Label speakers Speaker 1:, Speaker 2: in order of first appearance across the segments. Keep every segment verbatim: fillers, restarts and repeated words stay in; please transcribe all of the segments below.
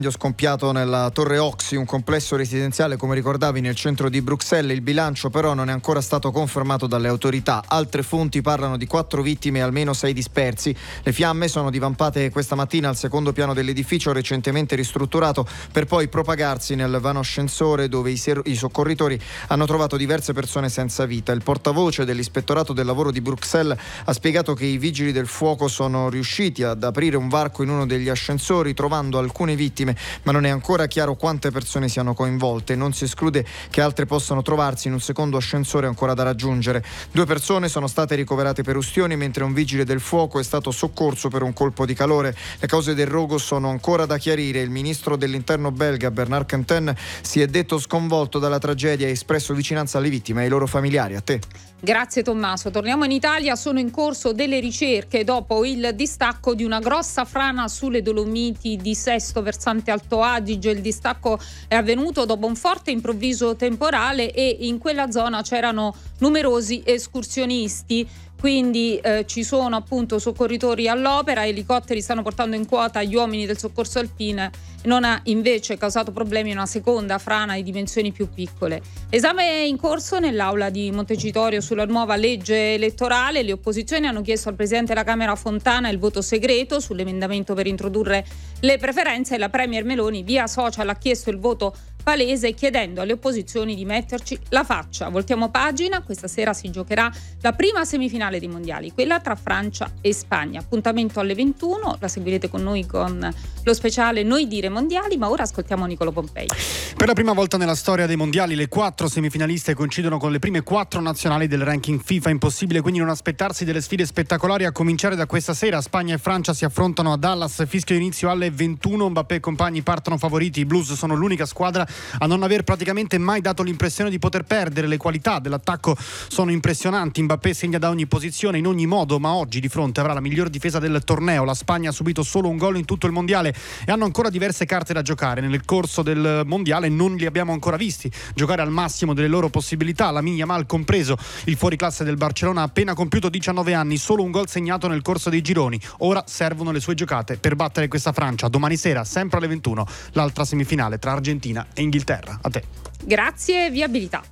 Speaker 1: Scompiato nella Torre Oxy, un complesso residenziale, come ricordavi, nel centro di Bruxelles. Il bilancio però non è ancora stato confermato dalle autorità. Altre fonti parlano di quattro vittime e almeno sei dispersi. Le fiamme sono divampate questa mattina al secondo piano dell'edificio recentemente ristrutturato, per poi propagarsi nel vano ascensore dove i, ser- i soccorritori hanno trovato diverse persone senza vita. Il portavoce dell'Ispettorato del Lavoro di Bruxelles ha spiegato che i vigili del fuoco sono riusciti ad aprire un varco in uno degli ascensori, trovando alcune vittime, ma non è ancora chiaro quante persone siano coinvolte. Non si esclude che altre possano trovarsi in un secondo ascensore ancora da raggiungere. Due persone sono state ricoverate per ustioni, mentre un vigile del fuoco è stato soccorso per un colpo di calore. Le cause del rogo sono ancora da chiarire. Il ministro dell'interno belga Bernard Quentin si è detto sconvolto dalla tragedia e ha espresso vicinanza alle vittime e ai loro familiari. A te.
Speaker 2: Grazie Tommaso. Torniamo in Italia. Sono in corso delle ricerche dopo il distacco di una grossa frana sulle Dolomiti di Sesto, versante Alto Adige. Il distacco è avvenuto dopo un forte improvviso temporale e in quella zona c'erano numerosi escursionisti. Quindi eh, ci sono appunto soccorritori all'opera, elicotteri stanno portando in quota gli uomini del soccorso alpino. Non ha invece causato problemi una seconda frana di dimensioni più piccole. Esame in corso nell'aula di Montecitorio sulla nuova legge elettorale. Le opposizioni hanno chiesto al Presidente della Camera Fontana il voto segreto sull'emendamento per introdurre le preferenze e la Premier Meloni via social ha chiesto il voto palese, chiedendo alle opposizioni di metterci la faccia. Voltiamo pagina. Questa sera si giocherà la prima semifinale dei mondiali, quella tra Francia e Spagna. Appuntamento alle ventuno, la seguirete con noi con lo speciale Noi dire mondiali, ma ora ascoltiamo Niccolò Pompei.
Speaker 3: Per la prima volta nella storia dei mondiali le quattro semifinaliste coincidono con le prime quattro nazionali del ranking FIFA. Impossibile quindi non aspettarsi delle sfide spettacolari, a cominciare da questa sera. Spagna e Francia si affrontano a Dallas, fischio inizio alle ventuno. Mbappé e compagni partono favoriti. I Blues sono l'unica squadra a non aver praticamente mai dato l'impressione di poter perdere. Le qualità dell'attacco sono impressionanti. Mbappé segna da ogni posizione, in ogni modo, ma oggi di fronte avrà la miglior difesa del torneo. La Spagna ha subito solo un gol in tutto il mondiale e hanno ancora diverse carte da giocare. Nel corso del mondiale non li abbiamo ancora visti giocare al massimo delle loro possibilità, Lamine Yamal compreso. Il fuoriclasse del Barcellona ha appena compiuto diciannove anni, solo un gol segnato nel corso dei gironi. Ora servono le sue giocate per battere questa Francia. Domani sera, sempre alle ventuno, l'altra semifinale tra Argentina e Inghilterra. A te.
Speaker 2: Grazie, viabilità.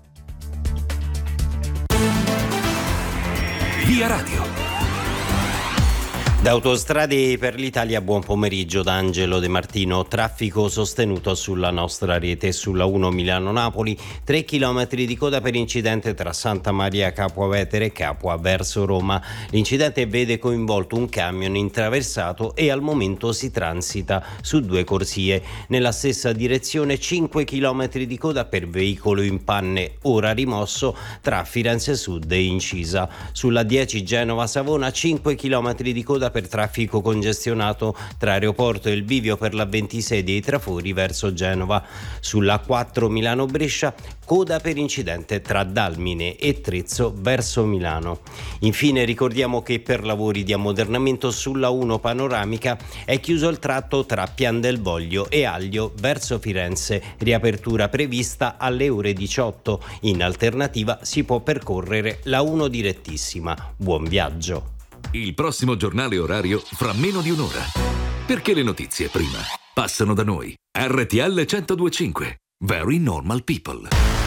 Speaker 4: Via Radio. Da Autostrade per l'Italia, buon pomeriggio da Angelo De Martino. Traffico sostenuto sulla nostra rete. Sulla uno Milano-Napoli, tre chilometri di coda per incidente tra Santa Maria Capua Vetere e Capua verso Roma. L'incidente vede coinvolto un camion intraversato e al momento si transita su due corsie. Nella stessa direzione cinque chilometri di coda per veicolo in panne, ora rimosso tra Firenze Sud e Incisa. Sulla dieci Genova-Savona, cinque chilometri di coda per traffico congestionato tra aeroporto e il bivio per la ventisei dei Trafori verso Genova. Sulla quattro Milano-Brescia, coda per incidente tra Dalmine e Trezzo verso Milano. Infine ricordiamo che per lavori di ammodernamento sulla uno Panoramica è chiuso il tratto tra Pian del Voglio e Aglio verso Firenze, riapertura prevista alle ore diciotto. In alternativa si può percorrere la uno direttissima. Buon viaggio.
Speaker 5: Il prossimo giornale orario fra meno di un'ora. Perché le notizie prima passano da noi. R T L centodue e cinque. Very Normal People.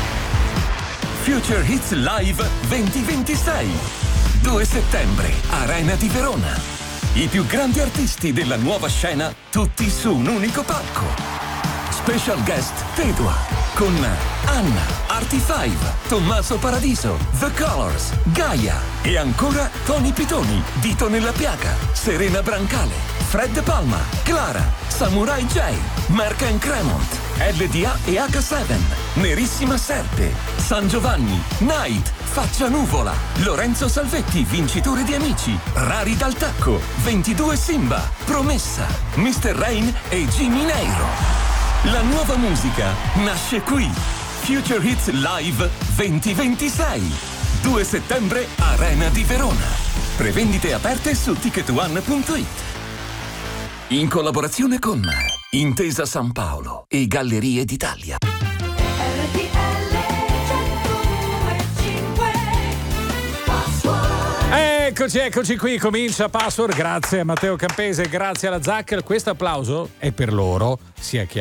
Speaker 6: Future Hits Live duemilaventisei. due settembre, Arena di Verona. I più grandi artisti della nuova scena, tutti su un unico palco. Special guest Tedua con Anna, Artie Five, Tommaso Paradiso, The Colors, Gaia e ancora Tony Pitoni, Dito nella Piaga, Serena Brancale, Fred Palma, Clara, Samurai J, Mark and Cremont, L D A e H sette, Nerissima Serpe, San Giovanni, Night, Faccia Nuvola, Lorenzo Salvetti, vincitore di Amici, Rari dal Tacco, ventidue Simba, Promessa, mister Rain e Jimmy Neiro. La nuova musica nasce qui. Future Hits Live duemilaventisei. due settembre, Arena di Verona. Prevendite aperte su ticket one punto it. In collaborazione con Intesa San Paolo e Gallerie d'Italia.
Speaker 7: Eccoci, eccoci qui, comincia Password, grazie a Matteo Campese, grazie alla Zucker, questo applauso è per loro, sia chiaro.